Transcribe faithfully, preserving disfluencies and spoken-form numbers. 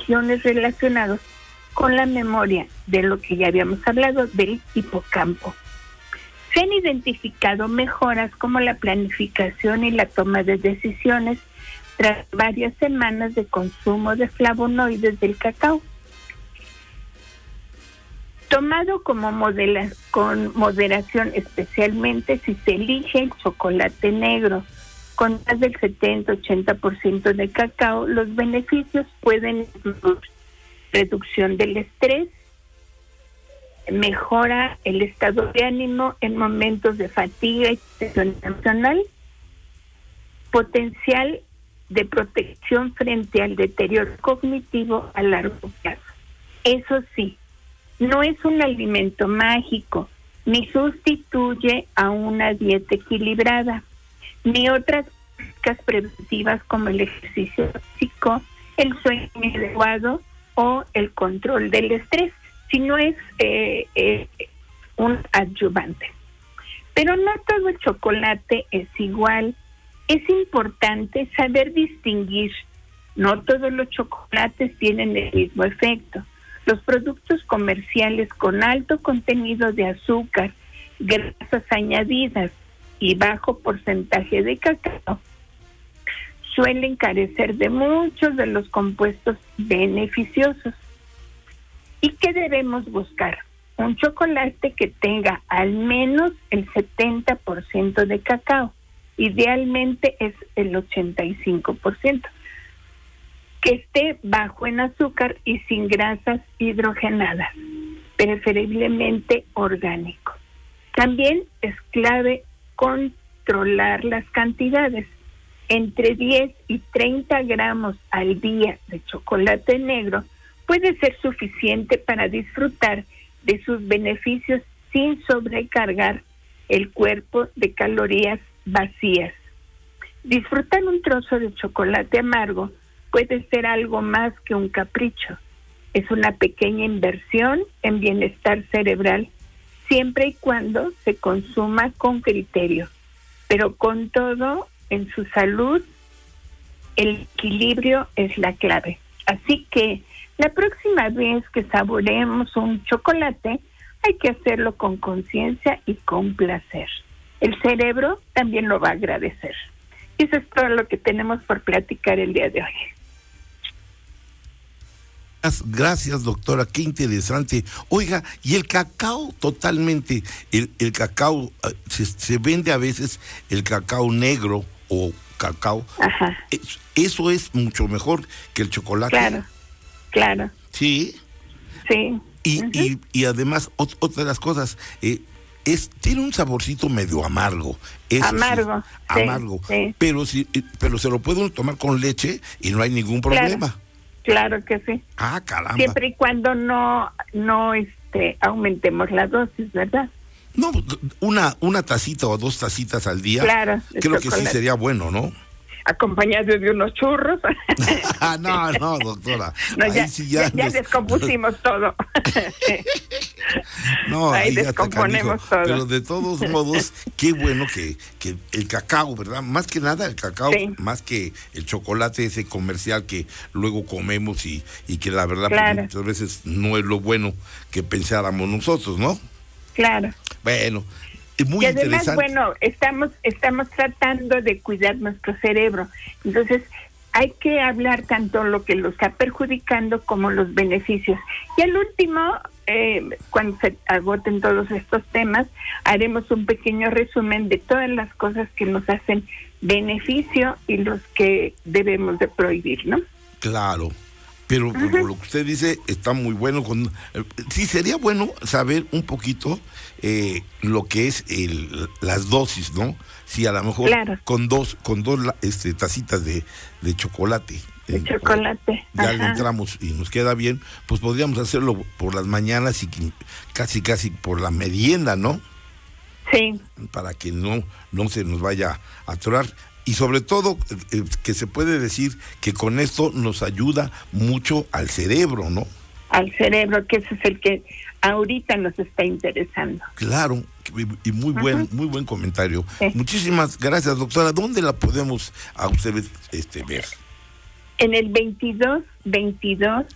regiones relacionados con la memoria, de lo que ya habíamos hablado, del hipocampo. Se han identificado mejoras como la planificación y la toma de decisiones tras varias semanas de consumo de flavonoides del cacao. Tomado como modela, con moderación, especialmente si se elige el chocolate negro, con más del setenta a ochenta por ciento de cacao, los beneficios pueden incluir reducción del estrés, mejora el estado de ánimo en momentos de fatiga y tensión emocional, potencial de protección frente al deterioro cognitivo a largo plazo. Eso sí, no es un alimento mágico, ni sustituye a una dieta equilibrada, ni otras prácticas preventivas como el ejercicio físico, el sueño adecuado o el control del estrés, sino es eh, eh, un adyuvante. Pero no todo el chocolate es igual. Es importante saber distinguir. No todos los chocolates tienen el mismo efecto. Los productos comerciales con alto contenido de azúcar, grasas añadidas y bajo porcentaje de cacao suelen carecer de muchos de los compuestos beneficiosos. ¿Y qué debemos buscar? Un chocolate que tenga al menos el setenta por ciento de cacao. Idealmente es el ochenta y cinco por ciento. Que esté bajo en azúcar y sin grasas hidrogenadas, preferiblemente orgánico. También es clave controlar las cantidades. Entre diez y treinta gramos al día de chocolate negro puede ser suficiente para disfrutar de sus beneficios sin sobrecargar el cuerpo de calorías vacías. Disfrutar un trozo de chocolate amargo puede ser algo más que un capricho. Es una pequeña inversión en bienestar cerebral, siempre y cuando se consuma con criterio. Pero con todo, en su salud, el equilibrio es la clave. Así que la próxima vez que saboreemos un chocolate, hay que hacerlo con conciencia y con placer. El cerebro también lo va a agradecer. Y eso es todo lo que tenemos por platicar el día de hoy. Gracias, doctora, qué interesante. Oiga, y el cacao totalmente, el, el cacao, se, se vende a veces el cacao negro o cacao. Ajá. Es, eso es mucho mejor que el chocolate. Claro, claro. Sí. Sí. Y, uh-huh. y, y además, ot, otra de las cosas, eh, es tiene un saborcito medio amargo. Eso amargo. Sí, sí, amargo. Sí. Pero, sí, pero se lo puede uno tomar con leche y no hay ningún problema. Claro. Claro que sí. Ah, caramba. Siempre y cuando no no este aumentemos la dosis, ¿verdad? No, una una tacita o dos tacitas al día. Claro. Creo que sí sería bueno, ¿no? Acompañado de unos churros. no, no, doctora. No, ya, sí ya, ya, ya nos... descompusimos todo. no, ahí, ahí descomponemos todo. Pero de todos modos, qué bueno que, que el cacao, ¿verdad? Más que nada el cacao, sí. Más que el chocolate ese comercial que luego comemos y, y que la verdad claro. Muchas veces no es lo bueno que pensáramos nosotros, ¿no? Claro. Bueno. Muy y además, bueno, estamos estamos tratando de cuidar nuestro cerebro. Entonces, hay que hablar tanto lo que lo está perjudicando como los beneficios. Y al último, eh, cuando se agoten todos estos temas, haremos un pequeño resumen de todas las cosas que nos hacen beneficio y los que debemos de prohibir, ¿no? Claro. Pero uh-huh. Por lo que usted dice, está muy bueno. Con, eh, sí, sería bueno saber un poquito eh, lo que es el, las dosis, ¿no? Si a lo mejor claro. con dos con dos este, tacitas de, de chocolate. De eh, chocolate. Ya Ajá. le entramos y nos queda bien, pues podríamos hacerlo por las mañanas y casi casi por la merienda, ¿no? Sí. Para que no, no se nos vaya a atorar. Y sobre todo, eh, que se puede decir que con esto nos ayuda mucho al cerebro, ¿no? Al cerebro, que ese es el que ahorita nos está interesando. Claro, y muy buen, uh-huh. muy buen comentario. Sí. Muchísimas gracias, doctora. ¿Dónde la podemos a ustedes este, ver? En el veintidós veintidós